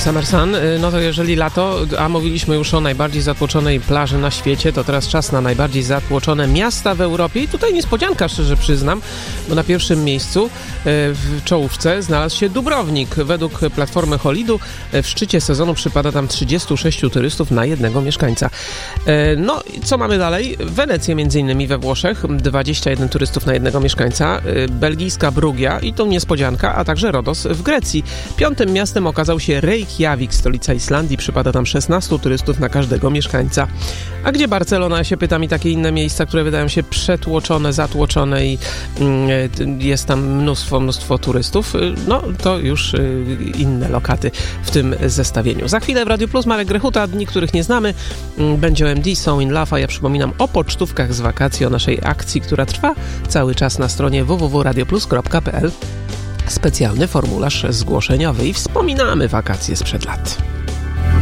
Summer Sun, no to jeżeli lato, a mówiliśmy już o najbardziej zatłoczonej plaży na świecie, to teraz czas na najbardziej zatłoczone miasta w Europie i tutaj niespodzianka, szczerze przyznam, bo na pierwszym miejscu w czołówce znalazł się Dubrownik. Według platformy Holidu w szczycie sezonu przypada tam 36 turystów na jednego mieszkańca. No i co mamy dalej? Wenecję między innymi we Włoszech, 21 turystów na jednego mieszkańca, belgijska Brugia i to niespodzianka, a także Rodos w Grecji. Piątym miastem okazał się Reykjavik, stolica Islandii, przypada tam 16 turystów na każdego mieszkańca. A gdzie Barcelona? Ja się pytam, i takie inne miejsca, które wydają się przetłoczone, zatłoczone i jest tam mnóstwo turystów, no to już inne lokaty w tym zestawieniu. Za chwilę w Radio Plus Marek Grechuta, dni, których nie znamy, będzie OMD, So in Love, a ja przypominam o pocztówkach z wakacji, o naszej akcji, która trwa cały czas na stronie www.radioplus.pl. Specjalny formularz zgłoszeniowy i wspominamy wakacje sprzed lat.